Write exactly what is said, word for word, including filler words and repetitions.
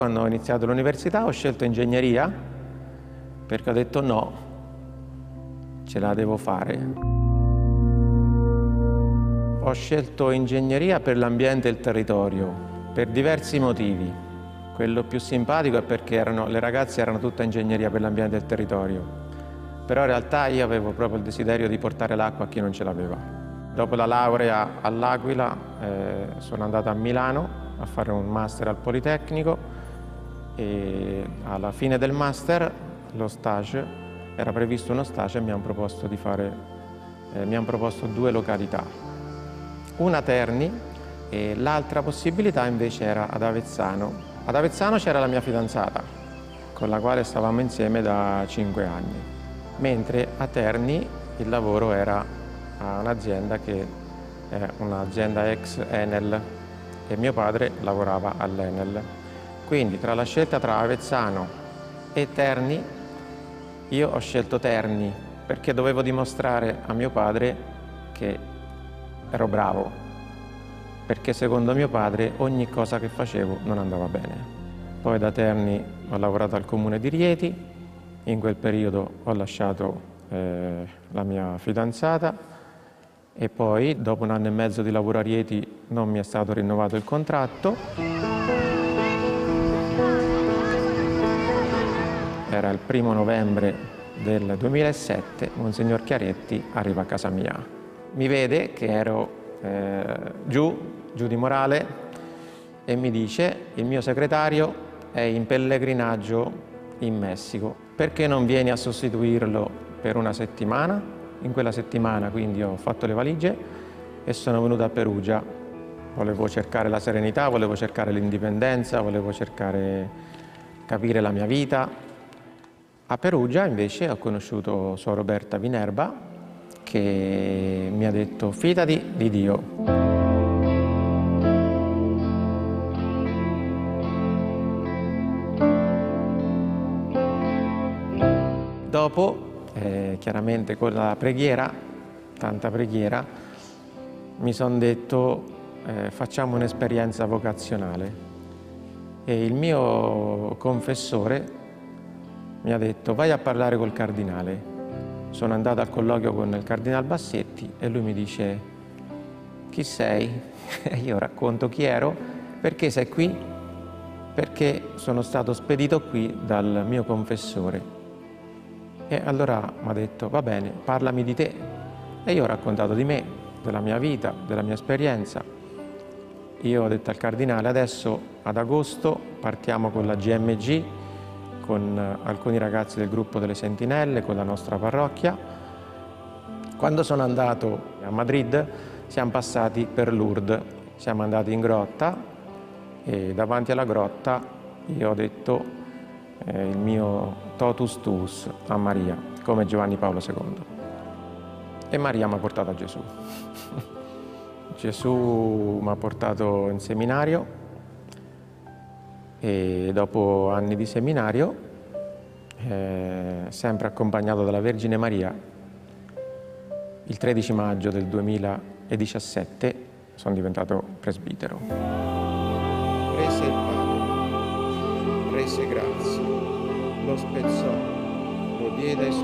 Quando ho iniziato l'università ho scelto ingegneria perché ho detto no, ce la devo fare. Ho scelto ingegneria per l'ambiente e il territorio, per diversi motivi. Quello più simpatico è perché erano, le ragazze erano tutte ingegneria per l'ambiente e il territorio, però in realtà io avevo proprio il desiderio di portare l'acqua a chi non ce l'aveva. Dopo la laurea all'Aquila eh, sono andato a Milano a fare un master al Politecnico e alla fine del master lo stage, era previsto uno stage e mi hanno proposto di fare, eh, mi hanno proposto due località, una Terni e l'altra possibilità invece era ad Avezzano. Ad Avezzano c'era la mia fidanzata, con la quale stavamo insieme da cinque anni, mentre a Terni il lavoro era a un'azienda che è un'azienda ex Enel e mio padre lavorava all'Enel. Quindi tra la scelta tra Avezzano e Terni, io ho scelto Terni perché dovevo dimostrare a mio padre che ero bravo, perché secondo mio padre ogni cosa che facevo non andava bene. Poi da Terni ho lavorato al comune di Rieti, in quel periodo ho lasciato eh, la mia fidanzata e poi dopo un anno e mezzo di lavoro a Rieti non mi è stato rinnovato il contratto. Era il primo novembre del duemilasette, Monsignor Chiaretti arriva a casa mia. Mi vede che ero eh, giù, giù di morale e mi dice: il mio segretario è in pellegrinaggio in Messico, perché non vieni a sostituirlo per una settimana? In quella settimana quindi ho fatto le valigie e sono venuto a Perugia. Volevo cercare la serenità, volevo cercare l'indipendenza, volevo cercare capire la mia vita. A Perugia invece ho conosciuto Suor Roberta Vinerba che mi ha detto: fidati di Dio. Dopo, eh, chiaramente con la preghiera, tanta preghiera, mi sono detto eh, facciamo un'esperienza vocazionale e il mio confessore mi ha detto: vai a parlare col cardinale. Sono andato al colloquio con il cardinale Bassetti e lui mi dice: chi sei? E io racconto chi ero. Perché sei qui? Perché sono stato spedito qui dal mio confessore. E allora mi ha detto: va bene, parlami di te. E io ho raccontato di me, della mia vita, della mia esperienza. Io ho detto al cardinale: adesso ad agosto partiamo con la G M G, con alcuni ragazzi del gruppo delle Sentinelle, con la nostra parrocchia. Quando sono andato a Madrid siamo passati per Lourdes, siamo andati in grotta e davanti alla grotta io ho detto eh, il mio totus tuus a Maria, come Giovanni Paolo secondo. E Maria mi ha portato a Gesù. Gesù mi ha portato in seminario e dopo anni di seminario, eh, sempre accompagnato dalla Vergine Maria, il tredici maggio del duemiladiciassette sono diventato presbitero. Prese il pane, rese grazie, lo spezzò, lo diede ai suoi